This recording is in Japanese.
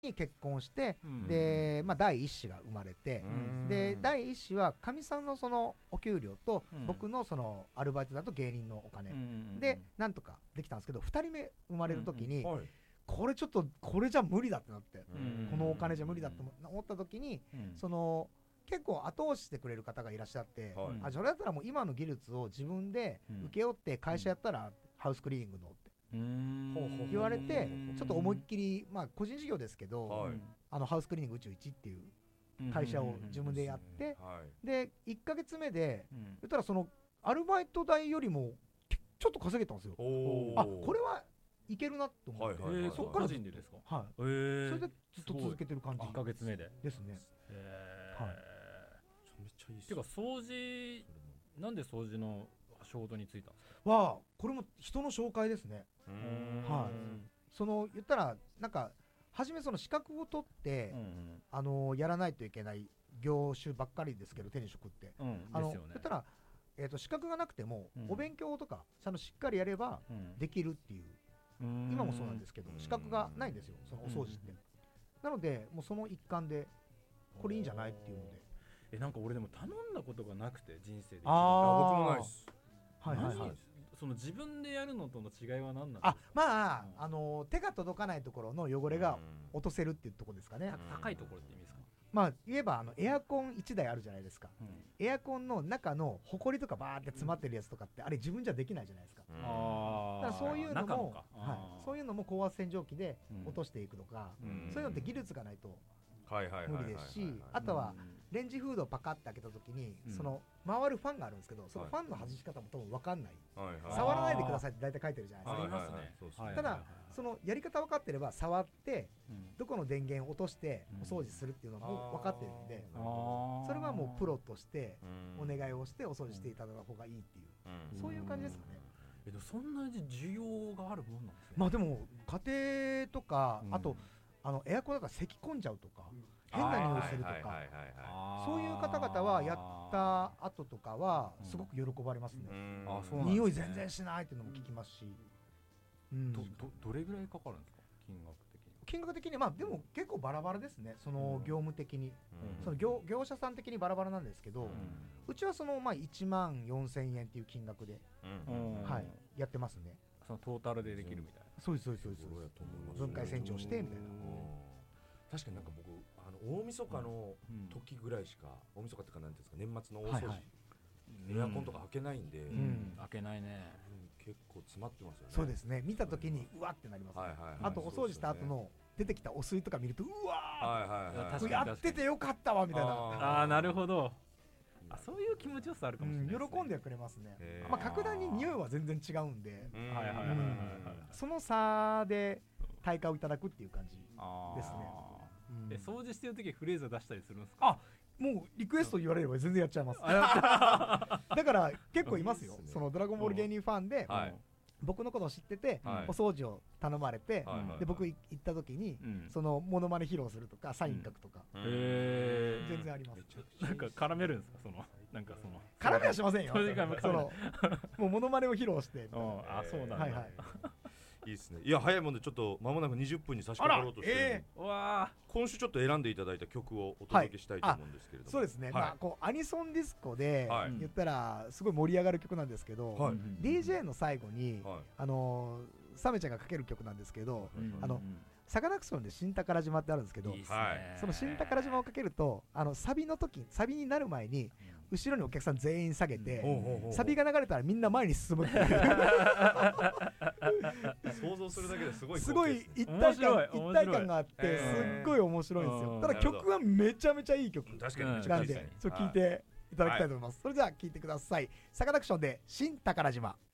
に結婚して、で、第一子が生まれて、で第一子はかみさんのそのお給料と、僕のそのアルバイトだと芸人のお金、でなんとかできたんですけど、2人目生まれる時に、これちょっとこれじゃ無理だってなって、このお金じゃ無理だと思った時に、その結構後押ししてくれる方がいらっしゃって、それだったらもう今の技術を自分で請け負って会社やったら、ハウスクリーニングのって言われて、ちょっと思いっきり、個人事業ですけど、ハウスクリーニング宇宙一っていう会社を自分でやって、で1ヶ月目で言ったらそのアルバイト代よりもちょっと稼げたんですよ。あ、これはいけるなと思って、 そっから人でですか？ はい。それでずっと続けてる感じ。 1ヶ月目でですね。 はい。めっちゃいいっす。てか掃除、なんで掃除の仕事に就いたんですか？ はこれも人の紹介ですね。はい。その言ったらなんか初めその資格を取ってやらないといけない業種ばっかりですけど、手に職って言ったら資格がなくてもお勉強とかちゃんとしっかりやればできるっていう。今もそうなんですけど、資格がないんですよ、そのお掃除って。なのでもうその一環でこれいいんじゃないっていうので。 なんか俺でも頼んだことがなくて、人生で。 僕もないです。 はいはいはい。 その自分でやるのとの違いは何なんですか？手が届かないところの汚れが落とせるっていうところですかね。 高いところって意味ですか？ 言えばエアコン1台あるじゃないですか。エアコンの中のホコリとかバーって詰まってるやつとかって、あれ自分じゃできないじゃないですか。だからそういうのも、そういうのも高圧洗浄機で落としていくとか、そういうのって技術がないと無理ですし、あとはレンジフードをパカッて開けた時に、その回るファンがあるんですけど、そのファンの外し方も多分分かんない、触らないでくださいって大体書いてるじゃないですか。ただそのやり方分かってれば、触ってどこの電源を落としてお掃除するっていうのも分かってるんで、それはもうプロとしてお願いをしてお掃除していただく方がいいっていう、そういう感じですかね。 そんな需要があるもんなんですか？ でも家庭とか、あとエアコンだから咳込んじゃうとか、変な匂いするとか、そういう方々はやった後とかはすごく喜ばれますね。匂い全然しないっていうのも聞きますし。 どれぐらいかかるんですか、 金額的に？でも結構バラバラですね、その業務的に。その業者さん的にバラバラなんですけど、うちはその1万4000円っていう金額でやってますね。 そのトータルでできるみたいな。 そうです。分解洗浄してみたいな。 確かになんか僕大晦日の時ぐらいしか、大晦日ってかなんていうんですか、年末の大掃除、エアコンとか開けないんで。 開けないね。 結構詰まってますよね。 そうですね、見た時にうわってなりますね。あとお掃除した後の出てきたお水とか見ると、うわーやっててよかったわみたいな。 なるほど。そういう気持ちよさあるかもしれない。 喜んでくれますね。格段に匂いは全然違うんで、その差で対価をいただくっていう感じですね。 掃除してる時フレーズを出したりするんですか？ もうリクエスト言われれば全然やっちゃいます。だから結構いますよ、そのドラゴンボール芸人ファンで僕のことを知っててお掃除を頼まれて、で僕行った時にそのモノマネ披露するとかサイン書くとか全然あります。 なんか絡めるんですか？なんか絡めはしませんよ。もうモノマネを披露して。 そうなんだ。 いいですね。いや、早いもんでちょっと間もなく20分に差し掛かろうとしてる。今週ちょっと選んでいただいた曲をお届けしたいと思うんですけれども。 そうですね。アニソンディスコで言ったらすごい盛り上がる曲なんですけど、DJ の最後にサメちゃんがかける曲なんですけど、サカナクションで新宝島ってあるんですけど、その新宝島をかけるとサビになる前に後ろにお客さん全員下げて、サビが流れたらみんな前に進むっていう想像するだけですごい一体感があってすっごい面白いんですよ。ただ曲はめちゃめちゃいい曲なんで、聴いていただきたいと思います。それでは聴いてください。サカナクションで新宝島。